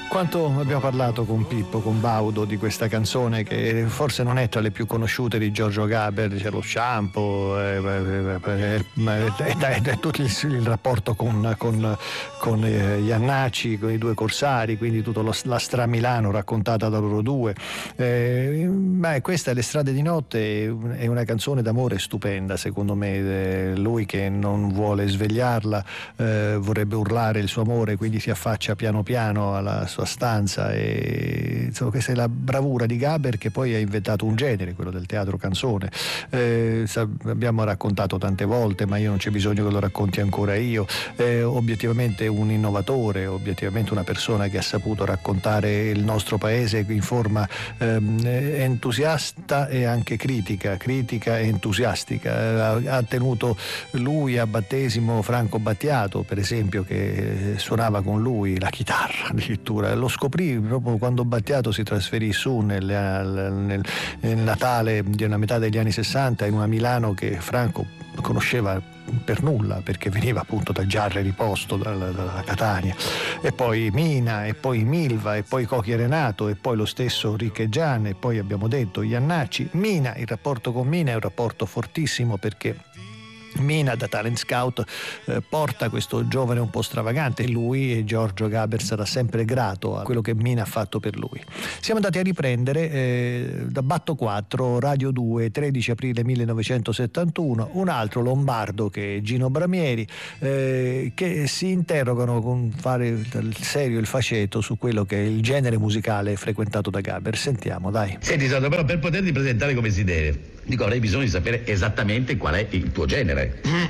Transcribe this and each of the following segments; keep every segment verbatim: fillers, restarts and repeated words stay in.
Quanto abbiamo parlato con Pippo, con Baudo, di questa canzone che forse non è tra le più conosciute di Giorgio Gaber. C'è lo shampoo, e eh, eh, eh, eh, tutto il, il rapporto con, con, con eh, Iannacci, con i due corsari, quindi tutta la Stramilano raccontata da loro due. Eh, beh, questa è Le strade di notte, è una canzone d'amore stupenda, secondo me. Eh, lui che non vuole svegliarla, eh, vorrebbe urlare il suo amore, quindi si affaccia piano piano alla sua stanza, e insomma, questa è la bravura di Gaber, che poi ha inventato un genere, quello del teatro canzone. Eh, abbiamo raccontato tante volte, ma io non c'è bisogno che lo racconti ancora io. Eh, obiettivamente un innovatore, obiettivamente una persona che ha saputo raccontare il nostro paese in forma ehm, entusiasta e anche critica, critica e entusiastica. Ha, ha tenuto lui a battesimo Franco Battiato, per esempio, che suonava con lui la chitarra addirittura. Lo scoprì proprio quando Battiato si trasferì su nel, nel, nel Natale della metà degli anni sessanta, in una Milano che Franco conosceva per nulla, perché veniva appunto da Giarre Riposto, dalla, dalla Catania, e poi Mina, e poi Milva, e poi Cochi e Renato, e poi lo stesso Riccheggian, e poi abbiamo detto Iannacci. Mina, il rapporto con Mina è un rapporto fortissimo, perché Mina, da talent scout, eh, porta questo giovane un po' stravagante, e lui, e Giorgio Gaber, sarà sempre grato a quello che Mina ha fatto per lui. Siamo andati a riprendere eh, da Batto quattro, Radio due, tredici aprile millenovecentosettantuno, un altro lombardo che è Gino Bramieri, eh, che si interrogano con fare il serio, il faceto, su quello che è il genere musicale frequentato da Gaber. Sentiamo, dai. Senti, Sandro, però per poterti presentare come si deve, dico, avrei bisogno di sapere esattamente qual è il tuo genere.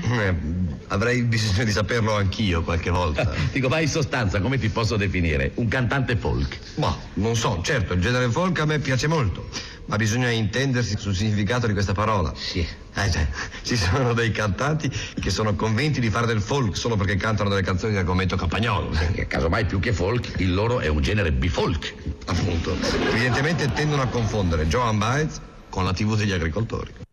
Avrei bisogno di saperlo anch'io qualche volta. Dico, ma in sostanza come ti posso definire? Un cantante folk? Ma non so, certo, il genere folk a me piace molto, ma bisogna intendersi sul significato di questa parola. Sì. Eh, cioè, ci sono dei cantanti che sono convinti di fare del folk solo perché cantano delle canzoni di argomento campagnolo. Che casomai più che folk, il loro è un genere bifolk. Appunto. Evidentemente tendono a confondere Joan Baez con la tivù degli agricoltori.